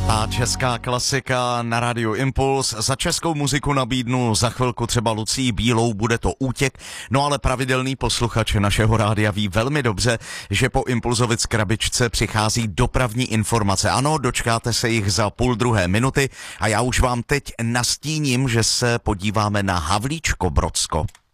Ta česká klasika na rádiu Impuls. Za českou muziku nabídnu za chvilku třeba Lucii Bílou, bude to Útěk. No ale pravidelný posluchač našeho rádia ví velmi dobře, že po Impulzovic krabičce přichází dopravní informace. Ano, dočkáte se jich za 1:30 a já už vám teď nastíním, že se podíváme na Havlíčko Brodsko.